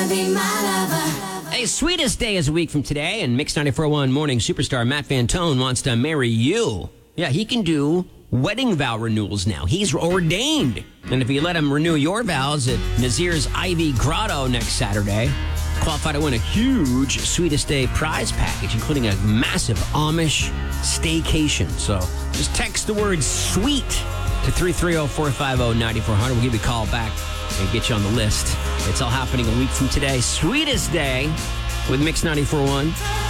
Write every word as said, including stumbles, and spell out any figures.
wanna be my lover. Hey, Sweetest Day is a week from today, and Mix ninety-four point one morning superstar Matt Fantone wants to marry you. Yeah, he can do wedding vow renewals now. He's ordained. And if you let him renew your vows at Nazir's Ivy Grotto next Saturday, qualify to win a huge Sweetest Day prize package, including a massive Amish staycation. So just text the word SWEET to three three zero, four five zero, nine four zero zero. We'll give you a call back and get you on the list. It's all happening a week from today. Sweetest Day with Mix ninety-four point one.